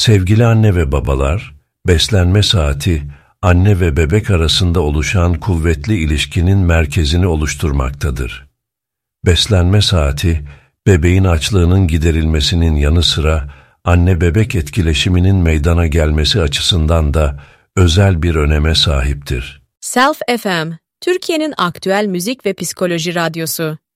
Sevgili anne ve babalar, beslenme saati, anne ve bebek arasında oluşan kuvvetli ilişkinin merkezini oluşturmaktadır. Beslenme saati, bebeğin açlığının giderilmesinin yanı sıra anne-bebek etkileşiminin meydana gelmesi açısından da özel bir öneme sahiptir. Self FM, Türkiye'nin aktüel müzik ve psikoloji radyosu.